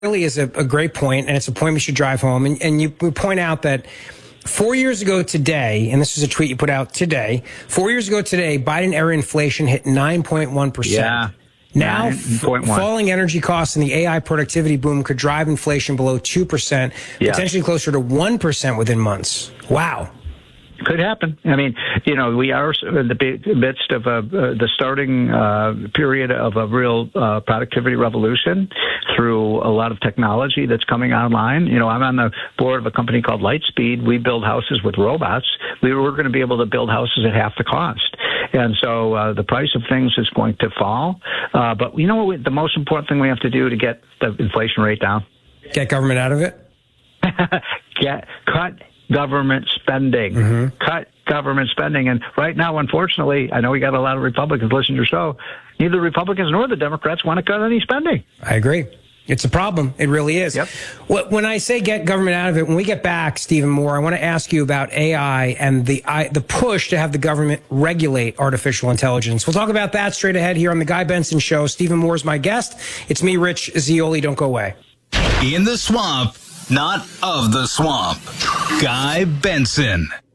really is a great point, and it's a point we should drive home. And you point out that 4 years ago today, and this is a tweet you put out today, 4 years ago today, Biden-era inflation hit 9.1%. Yeah. Now, falling energy costs and the AI productivity boom could drive inflation below 2%, potentially closer to 1% within months. Wow. Could happen. I mean, we are in the midst of the starting period of a real productivity revolution through a lot of technology that's coming online. I'm on the board of a company called Lightspeed. We build houses with robots. We were going to be able to build houses at half the cost. And so the price of things is going to fall. But you know what? The most important thing we have to do to get the inflation rate down? Get government out of it? Cut government spending. Cut government spending. And right now, unfortunately, I know we got a lot of Republicans listening to your show. Neither the Republicans nor the Democrats want to cut any spending. I agree. It's a problem. It really is. Yep. When I say get government out of it, when we get back, Stephen Moore, I want to ask you about AI and the push to have the government regulate artificial intelligence. We'll talk about that straight ahead here on The Guy Benson Show. Stephen Moore is my guest. It's me, Rich Zeoli. Don't go away. In the swamp, not of the swamp. Guy Benson.